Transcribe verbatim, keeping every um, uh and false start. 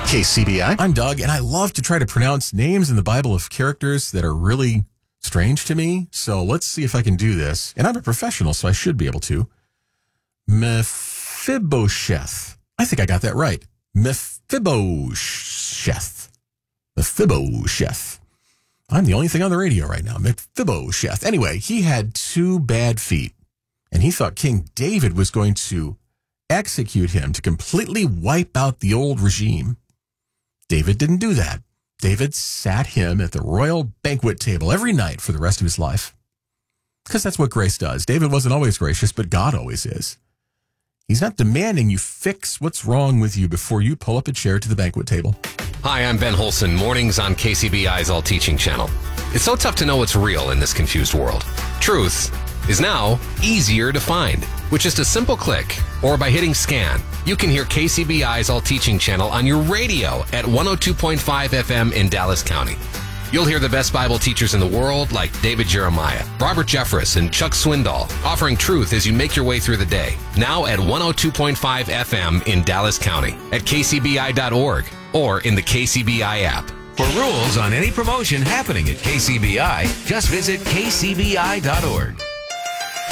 K C B I. I'm Doug, and I love to try to pronounce names in the Bible of characters that are really strange to me. So let's see if I can do this. And I'm a professional, so I should be able to. Mephibosheth. I think I got that right. Mephibosheth. Mephibosheth. I'm the only thing on the radio right now. Mephibosheth. Anyway, he had two bad feet, and he thought King David was going to execute him to completely wipe out the old regime. David didn't do that. David sat him at the royal banquet table every night for the rest of his life. Because that's what grace does. David wasn't always gracious, but God always is. He's not demanding you fix what's wrong with you before you pull up a chair to the banquet table. Hi, I'm Ben Holson, mornings on K C B I's All Teaching channel. It's so tough to know what's real in this confused world. Truth is now easier to find. With just a simple click or by hitting scan, you can hear K C B I's All Teaching channel on your radio at one oh two point five F M in Dallas County. You'll hear the best Bible teachers in the world like David Jeremiah, Robert Jeffress, and Chuck Swindoll offering truth as you make your way through the day. Now at one oh two point five F M in Dallas County, at K C B I dot org, or in the K C B I app. For rules on any promotion happening at K C B I, just visit K C B I dot org.